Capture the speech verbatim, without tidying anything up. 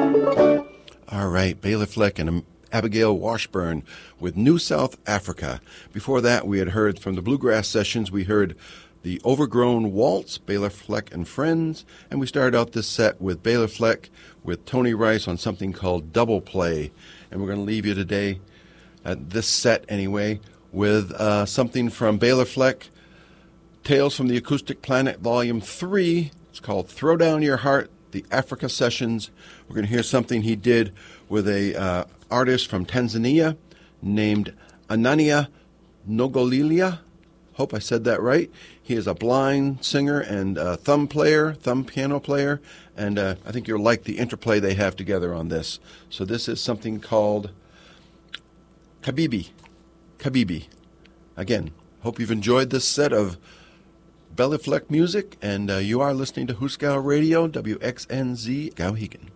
All right, Bela Fleck and Abigail Washburn with New South Africa. Before that, we had heard from the Bluegrass Sessions, we heard the Overgrown Waltz, Bela Fleck and Friends, and we started out this set with Bela Fleck with Tony Rice on something called Double Play. And we're going to leave you today, at this set anyway, with uh, something from Bela Fleck, Tales from the Acoustic Planet, Volume three. It's called Throw Down Your Heart, the Africa Sessions. We're going to hear something he did with a uh, artist from Tanzania named Anania Nogolilia. Hope I said that right. He is a blind singer and uh, thumb player, thumb piano player, and uh, I think you'll like the interplay they have together on this. So this is something called Kabibi. Kabibi. Again, hope you've enjoyed this set of Bela Fleck music, and uh, you are listening to Hooskow Radio, W X N Z, Skowhegan.